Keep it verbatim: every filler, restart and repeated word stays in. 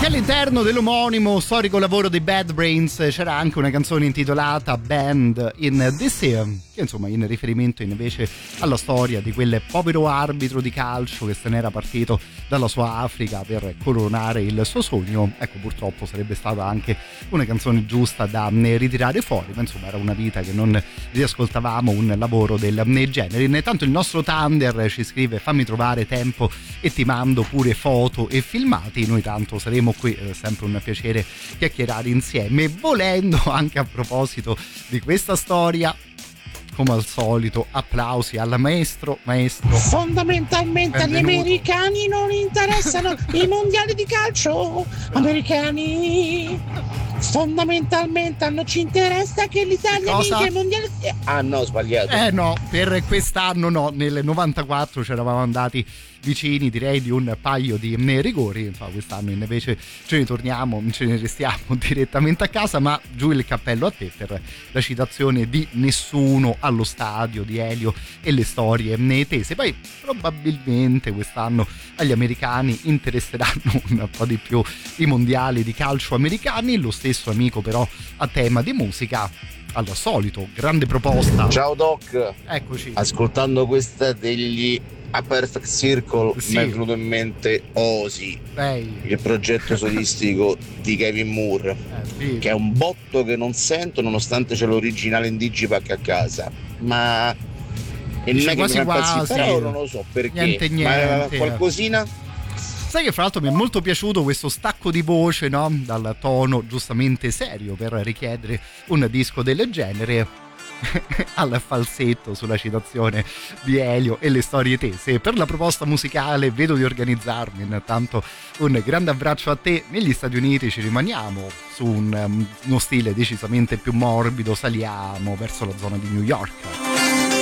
Che all'interno dell'omonimo storico lavoro dei Bad Brains c'era anche una canzone intitolata Band in the Sea, che insomma in riferimento invece alla storia di quel povero arbitro di calcio che se n'era partito dalla sua Africa per coronare il suo sogno. Ecco, purtroppo sarebbe stata anche una canzone giusta da ritirare fuori, ma insomma era una vita che non riascoltavamo un lavoro del genere. Intanto il nostro Thunder ci scrive: fammi trovare tempo e ti mando pure foto e filmati. Noi tanto saremo qui, è sempre un piacere chiacchierare insieme. Volendo, anche a proposito di questa storia, come al solito applausi al maestro maestro fondamentalmente benvenuto. Agli americani non interessano i mondiali di calcio americani, fondamentalmente a noi ci interessa che l'Italia vinca i mondiali. Ah no, ho sbagliato. Eh no, per quest'anno no, nel novantaquattro ci eravamo andati vicini, direi di un paio di rigori. Insomma, quest'anno invece ce ne torniamo, ce ne restiamo direttamente a casa. Ma giù il cappello a te per la citazione di Nessuno allo stadio di Elio e le storie tese. Poi probabilmente quest'anno agli americani interesseranno un po' di più i mondiali di calcio americani. Lo stesso amico però a tema di musica, al solito grande proposta. Ciao Doc, eccoci. Ascoltando questa degli A Perfect Circle, sì, mi è venuto in mente Ozzy, Ehi. il progetto solistico di Kevin Moore, eh, sì. che è un botto che non sento nonostante c'è l'originale in digipack a casa, ma e non è che quasi mi fa impazzire, quasi. però non lo so perché. Niente, niente. Ma qualcosina? Sai che fra l'altro mi è molto piaciuto questo stacco di voce, no? Dal tono giustamente serio per richiedere un disco del genere al falsetto sulla citazione di Elio e le storie tese. Per la proposta musicale vedo di organizzarmi. Intanto un grande abbraccio a te. Negli Stati Uniti ci rimaniamo su un, uno stile decisamente più morbido, saliamo verso la zona di New York.